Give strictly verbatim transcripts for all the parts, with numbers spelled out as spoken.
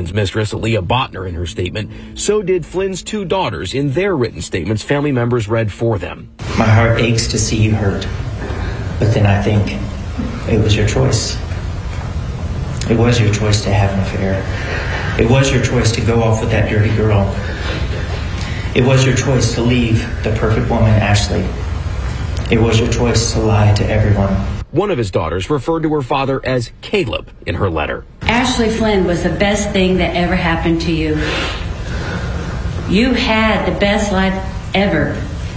Flynn's mistress, Leah Botner, in her statement. So did Flynn's two daughters in their written statements family members read for them. My heart aches to see you hurt, but then I think it was your choice. It was your choice to have an affair. It was your choice to go off with that dirty girl. It was your choice to leave the perfect woman, Ashley. It was your choice to lie to everyone. One of his daughters referred to her father as Caleb in her letter. Ashley Flynn was the best thing that ever happened to you. You had the best life ever,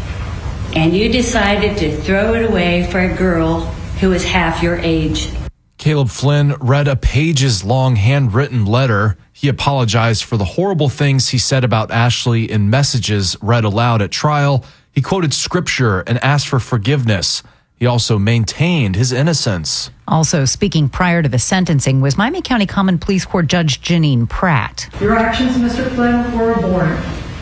and you decided to throw it away for a girl who was half your age. Caleb Flynn read a pages-long handwritten letter. He apologized for the horrible things he said about Ashley in messages read aloud at trial. He quoted scripture and asked for forgiveness. He also maintained his innocence. Also speaking prior to the sentencing was Miami County Common Pleas Court Judge Janine Pratt. Your actions, Mister Flynn, were abhorrent.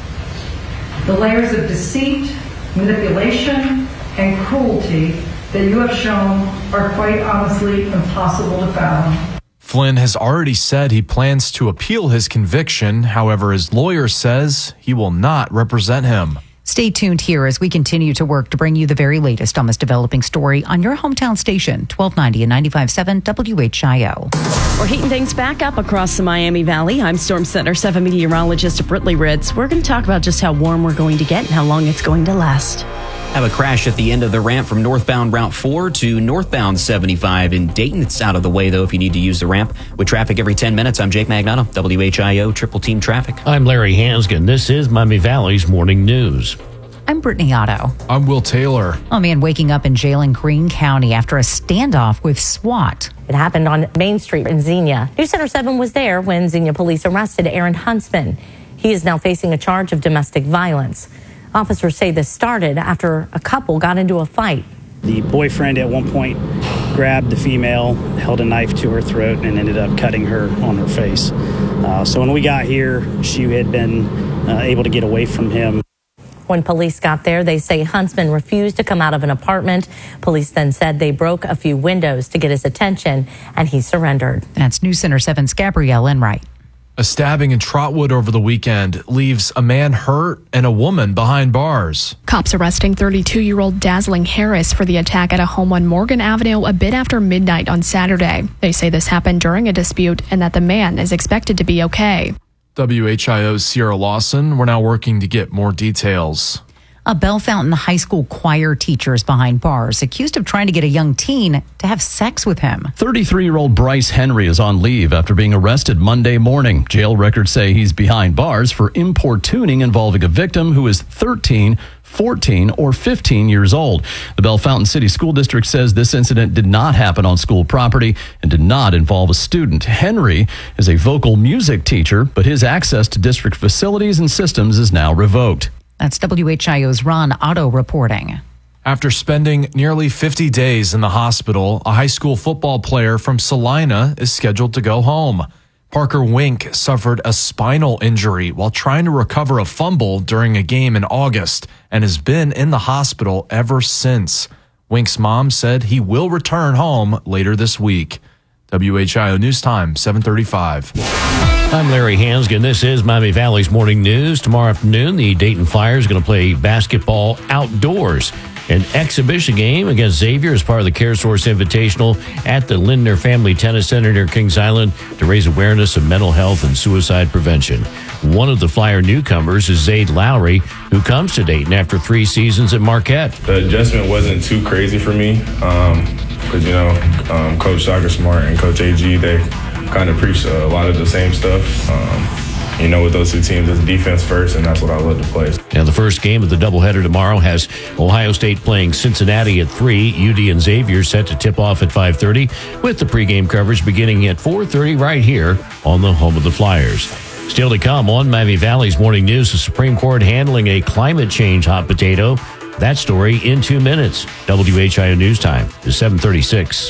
The layers of deceit, manipulation, and cruelty that you have shown are quite honestly impossible to fathom. Flynn has already said he plans to appeal his conviction. However, his lawyer says he will not represent him. Stay tuned here as we continue to work to bring you the very latest on this developing story on your hometown station, twelve ninety and ninety-five point seven W H I O. We're heating things back up across the Miami Valley. I'm Storm Center seven meteorologist Britley Ritz. We're going to talk about just how warm we're going to get and how long it's going to last. Have a crash at the end of the ramp from northbound Route four to northbound seventy-five in Dayton. It's out of the way, though, if you need to use the ramp. With traffic every ten minutes, I'm Jake Magnato, W H I O Triple Team Traffic. I'm Larry Hansgen. This is Miami Valley's Morning News. I'm Brittany Otto. I'm Will Taylor. A man waking up in jail in Greene County after a standoff with SWAT. It happened on Main Street in Xenia. News Center seven was there when Xenia police arrested Aaron Huntsman. He is now facing a charge of domestic violence. Officers say this started after a couple got into a fight. The boyfriend at one point grabbed the female, held a knife to her throat, and ended up cutting her on her face. Uh, so when we got here, she had been uh, able to get away from him. When police got there, they say Huntsman refused to come out of an apartment. Police then said they broke a few windows to get his attention, and he surrendered. That's News Center seven's Gabrielle Enright. A stabbing in Trotwood over the weekend leaves a man hurt and a woman behind bars. Cops arresting thirty-two-year-old Dazzling Harris for the attack at a home on Morgan Avenue a bit after midnight on Saturday. They say this happened during a dispute and that the man is expected to be okay. W H I O's Sierra Lawson, we're now working to get more details. A Bellefontaine High School choir teacher is behind bars, accused of trying to get a young teen to have sex with him. thirty-three-year-old Bryce Henry is on leave after being arrested Monday morning. Jail records say he's behind bars for importuning involving a victim who is thirteen, fourteen, or fifteen years old. The Bellefontaine City School District says this incident did not happen on school property and did not involve a student. Henry is a vocal music teacher, but his access to district facilities and systems is now revoked. That's W H I O's Ron Otto reporting. After spending nearly fifty days in the hospital, a high school football player from Salina is scheduled to go home. Parker Wink suffered a spinal injury while trying to recover a fumble during a game in August and has been in the hospital ever since. Wink's mom said he will return home later this week. W H I O News Time, seven thirty-five. I'm Larry Hansgen. This is Miami Valley's Morning News. Tomorrow afternoon, the Dayton Flyers are going to play basketball outdoors. An exhibition game against Xavier as part of the CareSource Invitational at the Lindner Family Tennis Center near Kings Island to raise awareness of mental health and suicide prevention. One of the Flyer newcomers is Zayd Lowry, who comes to Dayton after three seasons at Marquette. The adjustment wasn't too crazy for me because, um, you know, um, Coach Shaka Smart and Coach A G, they kind of preach a lot of the same stuff. Um, you know, with those two teams, it's defense first, and that's what I love to play. And the first game of the doubleheader tomorrow has Ohio State playing Cincinnati at three. U D and Xavier set to tip off at five thirty, with the pregame coverage beginning at four thirty right here on the home of the Flyers. Still to come on Miami Valley's Morning News, the Supreme Court handling a climate change hot potato. That story in two minutes. W H I O News Time is seven thirty-six.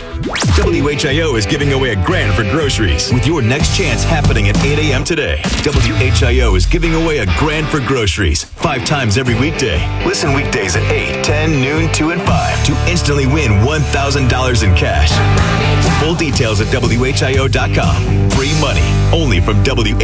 W H I O is giving away a grand for groceries with your next chance happening at eight a.m. today. W H I O is giving away a grand for groceries five times every weekday. Listen weekdays at eight, ten, noon, two, and five to instantly win one thousand dollars in cash. Full details at W H I O dot com. Free money only from W H I O.